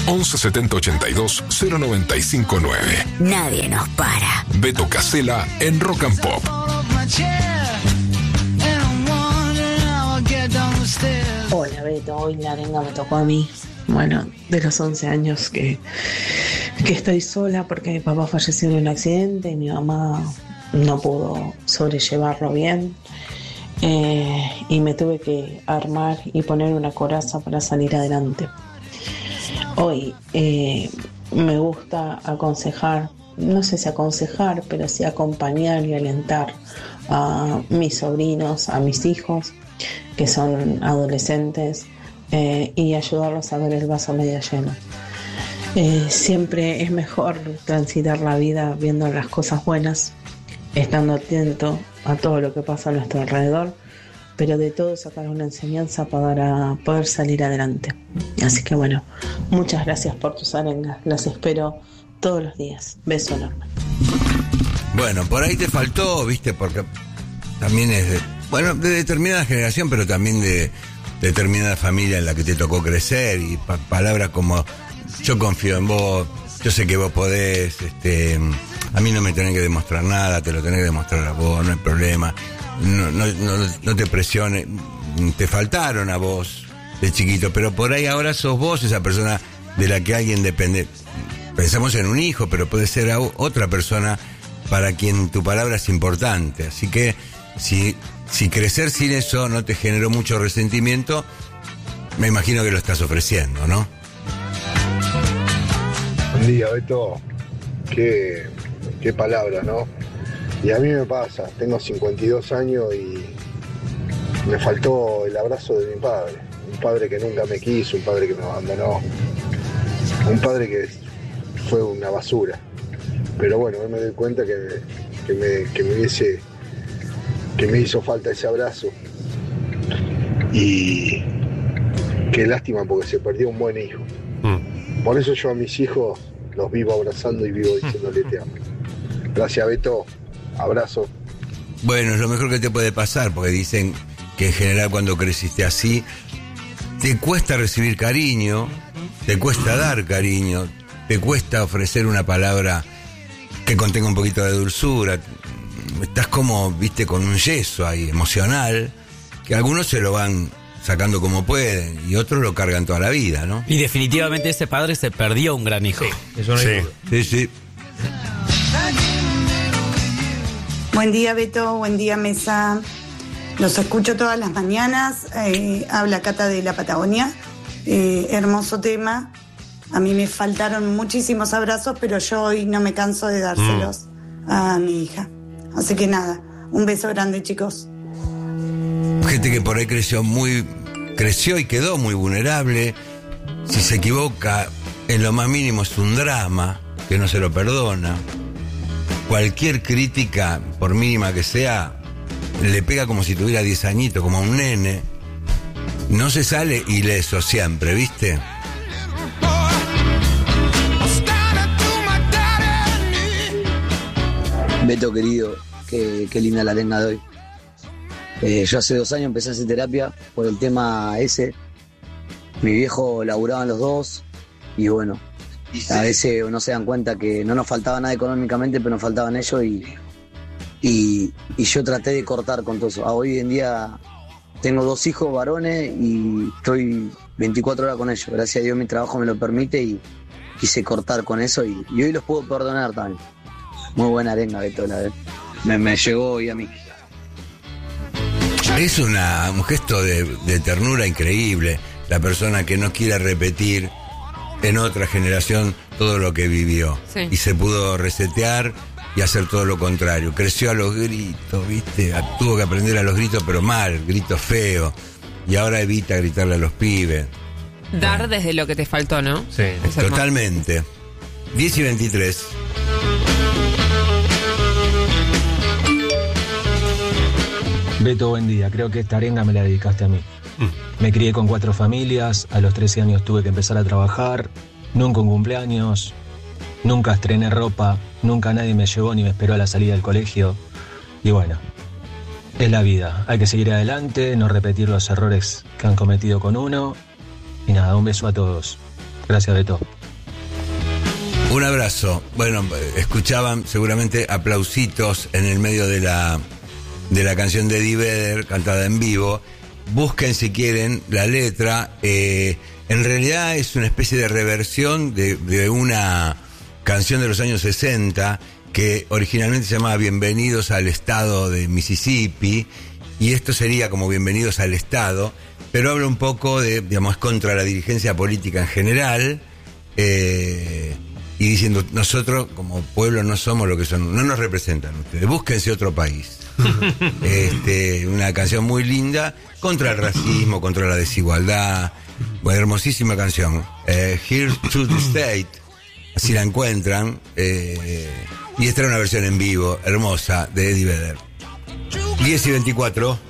11 70 82 0959. Nadie nos para. Beto Casella en Rock and Pop. Hola Beto, hoy la arenga me tocó a mí. Bueno, de los 11 años que estoy sola porque mi papá falleció en un accidente y mi mamá no pudo sobrellevarlo bien. Y me tuve que armar y poner una coraza para salir adelante. Hoy me gusta aconsejar, no sé si aconsejar, pero sí acompañar y alentar a mis sobrinos, a mis hijos que son adolescentes, y ayudarlos a ver el vaso medio lleno. Siempre es mejor transitar la vida viendo las cosas buenas, estando atento a todo lo que pasa a nuestro alrededor, pero de todo sacar una enseñanza para poder salir adelante. Así que bueno, muchas gracias por tus arengas, las espero todos los días. Beso enorme. Bueno, por ahí te faltó, viste, porque también es de determinada generación, pero también de determinada familia en la que te tocó crecer, y palabras como yo confío en vos, yo sé que vos podés, a mí no me tenés que demostrar nada, te lo tenés que demostrar a vos, no hay problema, no te presiones, te faltaron a vos de chiquito, pero por ahí ahora sos vos esa persona de la que alguien depende. Pensamos en un hijo, pero puede ser otra persona para quien tu palabra es importante, así que si crecer sin eso no te generó mucho resentimiento, me imagino que lo estás ofreciendo, ¿no? Buen día, Beto. Qué palabra, ¿no? Y a mí me pasa, tengo 52 años y me faltó el abrazo de mi padre. Un padre que nunca me quiso, un padre que me abandonó, un padre que fue una basura. Pero bueno, hoy me doy cuenta que me hizo falta ese abrazo, y qué lástima porque se perdió un buen hijo. Por eso yo a mis hijos los vivo abrazando y vivo diciéndole te amo. Gracias, Beto, abrazo. Bueno, es lo mejor que te puede pasar, porque dicen que en general cuando creciste así te cuesta recibir cariño, te cuesta dar cariño, te cuesta ofrecer una palabra que contenga un poquito de dulzura. Estás como, viste, con un yeso ahí emocional, que algunos se lo van sacando como pueden y otros lo cargan toda la vida, ¿no? Y definitivamente ese padre se perdió un gran hijo. Sí, eso no hay duda. Sí. Buen día, Beto, buen día, mesa. Los escucho todas las mañanas. Habla Cata de la Patagonia. Hermoso tema. A mí me faltaron muchísimos abrazos, pero yo hoy no me canso de dárselos a mi hija. Así que nada, un beso grande, chicos. Gente que por ahí creció y quedó muy vulnerable. Si se equivoca, en lo más mínimo es un drama, que no se lo perdona. Cualquier crítica, por mínima que sea, le pega como si tuviera 10 añitos, como a un nene. No se sale ileso siempre, ¿viste? Beto querido, qué linda la arenga de hoy. Yo hace 2 años empecé a hacer terapia por el tema ese. Mi viejo laburaban los dos y bueno, a veces no se dan cuenta que no nos faltaba nada económicamente, pero nos faltaban ellos y yo traté de cortar con todo eso. Hoy en día tengo 2 hijos varones y estoy 24 horas con ellos. Gracias a Dios mi trabajo me lo permite y quise cortar con eso y hoy los puedo perdonar también. Muy buena arenga, Beto, la verdad. Me llegó hoy a mí. Es un gesto de ternura increíble. La persona que no quiere repetir en otra generación todo lo que vivió. Sí. Y se pudo resetear y hacer todo lo contrario. Creció a los gritos, ¿viste? Tuvo que aprender a los gritos, pero mal, gritos feos. Y ahora evita gritarle a los pibes. Dar desde lo que te faltó, ¿no? Sí, totalmente. 10:23. Beto, buen día. Creo que esta arenga me la dedicaste a mí. Me crié con 4 familias, a los 13 años tuve que empezar a trabajar, nunca un cumpleaños, nunca estrené ropa, nunca nadie me llevó ni me esperó a la salida del colegio. Y bueno, es la vida, hay que seguir adelante, no repetir los errores que han cometido con uno. Y nada, un beso a todos. Gracias, Beto. Un abrazo. Bueno, escuchaban seguramente aplausitos en el medio de la canción de Eddie Vedder, cantada en vivo. Busquen si quieren la letra. En realidad es una especie de reversión de una canción de los años 60 que originalmente se llamaba Bienvenidos al Estado de Mississippi, y esto sería como Bienvenidos al Estado, pero habla un poco de, digamos, contra la dirigencia política en general, y diciendo, nosotros como pueblo no somos lo que son, no nos representan ustedes, búsquense otro país. Una canción muy linda contra el racismo, contra la desigualdad. Bueno, hermosísima canción. Here to the State, así la encuentran. Y esta era una versión en vivo, hermosa, de Eddie Vedder. 10:24.